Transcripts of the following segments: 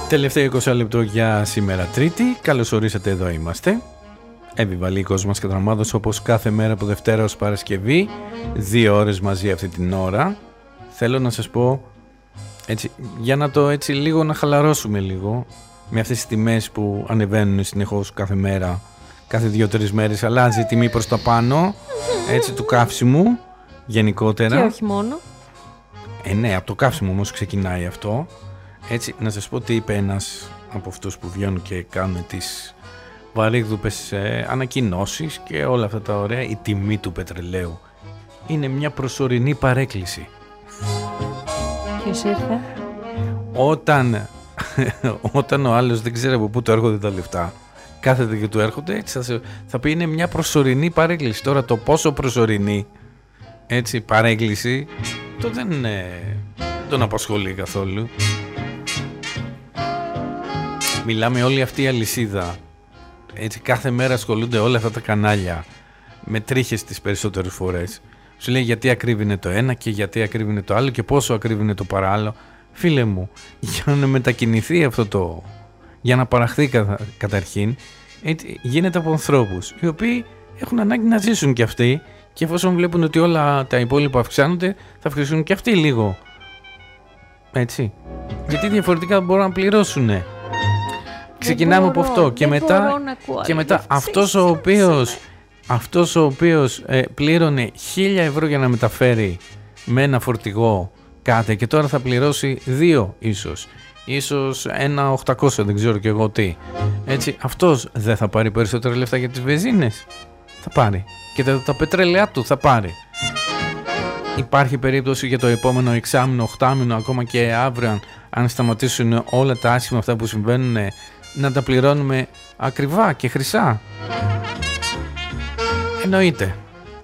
Τελευταίο 20 λεπτό για σήμερα Τρίτη. Καλώς ορίσατε, εδώ είμαστε. Επιβαλίκος μας Κατραμάδος, όπως κάθε μέρα από Δευτέρα ως Παρασκευή. 2 ώρες μαζί αυτή την ώρα. Θέλω να σας πω, έτσι, για να το έτσι λίγο να χαλαρώσουμε λίγο, με αυτές τις τιμές που ανεβαίνουν συνεχώς κάθε μέρα, κάθε 2-3 μέρες αλλάζει η τιμή προς τα πάνω, έτσι, του καύσιμου γενικότερα. Και όχι μόνο. Ναι, από το καύσιμο όμως ξεκινάει αυτό. Έτσι, να σας πω τι είπε ένας από αυτούς που βγαίνουν και κάνουν τις βαρύγδουπες ανακοινώσεις και όλα αυτά τα ωραία. Η τιμή του πετρελαίου είναι μια προσωρινή παρέκκληση. Ποιος ήρθε? Όταν ο άλλος δεν ξέρει από πού του έρχονται τα λεφτά, κάθεται και του έρχονται, έτσι θα πει είναι μια προσωρινή παρέκκληση. Τώρα το πόσο προσωρινή, έτσι, παρέκκληση, το δεν τον απασχολεί καθόλου. Μιλάμε όλη αυτή η αλυσίδα, έτσι, κάθε μέρα ασχολούνται όλα αυτά τα κανάλια με τρίχες τις περισσότερες φορές. Σου λέει γιατί ακρίβεινε το ένα και γιατί ακρίβεινε το άλλο και πόσο ακρίβεινε το παράλληλο. Φίλε μου, για να μετακινηθεί αυτό το, για να παραχθεί καταρχήν, έτσι, γίνεται από ανθρώπους οι οποίοι έχουν ανάγκη να ζήσουν κι αυτοί, και εφόσον βλέπουν ότι όλα τα υπόλοιπα αυξάνονται, θα αυξήσουν κι αυτοί λίγο. Έτσι. Γιατί διαφορετικά δεν μπορούν να πληρώσουν. Ξεκινάμε από αυτό και μετά αυτός ο οποίος πλήρωνε 1.000 ευρώ για να μεταφέρει με ένα φορτηγό κάτι και τώρα θα πληρώσει 2 ίσως ένα 800, δεν ξέρω και εγώ τι. Έτσι, αυτός δεν θα πάρει περισσότερα λεφτά για τις βενζίνες? Θα πάρει. Και τα πετρέλαια του θα πάρει. Υπάρχει περίπτωση για το επόμενο εξάμηνο, 8μηνο, ακόμα και αύριο, αν σταματήσουν όλα τα άσχημα αυτά που συμβαίνουν, να τα πληρώνουμε ακριβά και χρυσά? Εννοείται.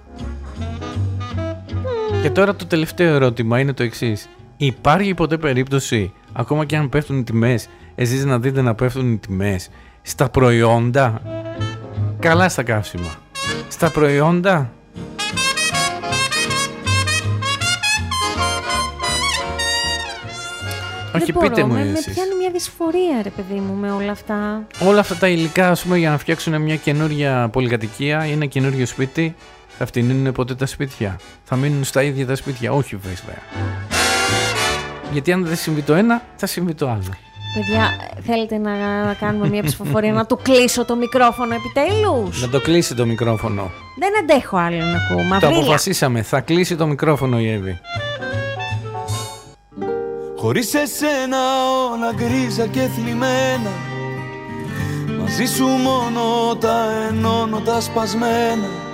Και τώρα το τελευταίο ερώτημα είναι το εξής. Υπάρχει ποτέ περίπτωση, ακόμα και αν πέφτουν οι τιμές, εσείς να δείτε να πέφτουν οι τιμές στα προϊόντα? Καλά στα καύσιμα. Στα προϊόντα? Όχι, πείτε μου εσείς. Με πιάνει μια δυσφορία, ρε παιδί μου, με όλα αυτά. Όλα αυτά τα υλικά, ας πούμε, για να φτιάξουν μια καινούργια πολυκατοικία ή ένα καινούργιο σπίτι, θα φτηνίνουν ποτέ τα σπίτια? Θα μείνουν στα ίδια τα σπίτια? Όχι βέβαια. Γιατί αν δεν συμβεί το ένα, θα συμβεί το άλλο. Παιδιά, θέλετε να κάνουμε μια ψηφοφορία, να του κλείσω το μικρόφωνο επιτέλους? Να το κλείσει το μικρόφωνο. Δεν αντέχω άλλο να ακούω. Το Μαυρίλα. αποφασίσαμε, θα κλείσει το μικρόφωνο η Εύη. Χωρίς εσένα όλα γκρίζα και θλιμμένα, μαζί σου μόνο τα ενώνω τα σπασμένα.